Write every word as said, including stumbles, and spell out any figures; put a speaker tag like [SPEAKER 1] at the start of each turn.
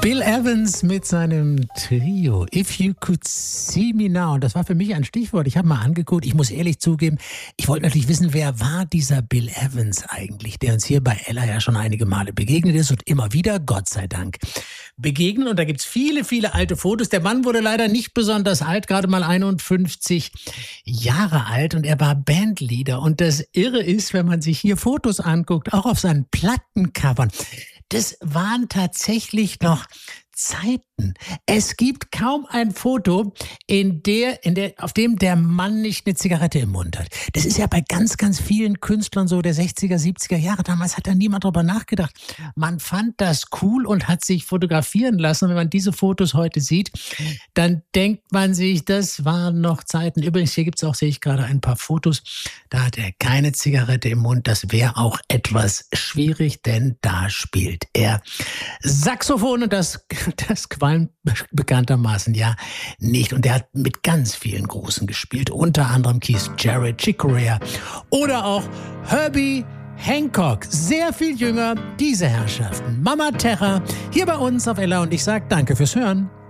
[SPEAKER 1] Bill Evans mit seinem Trio If You Could See Me Now. Und das war für mich ein Stichwort. Ich habe mal angeguckt, ich muss ehrlich zugeben, ich wollte natürlich wissen, wer war dieser Bill Evans eigentlich, der uns hier bei Ella ja schon einige Male begegnet ist und immer wieder, Gott sei Dank, begegnen. Und da gibt's viele, viele alte Fotos. Der Mann wurde leider nicht besonders alt, gerade mal einundfünfzig Jahre alt, und er war Bandleader. Und das Irre ist, wenn man sich hier Fotos anguckt, auch auf seinen Plattencovern, das waren tatsächlich noch Zeiten. Es gibt kaum ein Foto, in der, in der, auf dem der Mann nicht eine Zigarette im Mund hat. Das ist ja bei ganz, ganz vielen Künstlern so der sechziger, siebziger Jahre. Damals hat da niemand drüber nachgedacht. Man fand das cool und hat sich fotografieren lassen. Und wenn man diese Fotos heute sieht, dann denkt man sich, das waren noch Zeiten. Übrigens, hier gibt's auch, sehe ich gerade, ein paar Fotos. Da hat er keine Zigarette im Mund. Das wäre auch etwas schwierig, denn da spielt er Saxophon, und das Das qualmt bekanntermaßen ja nicht. Und er hat mit ganz vielen Großen gespielt, unter anderem Keith Jarrett, Chick Corea oder auch Herbie Hancock. Sehr viel jünger, diese Herrschaften. Mama Terra, hier bei uns auf Ella, und ich sage danke fürs Hören.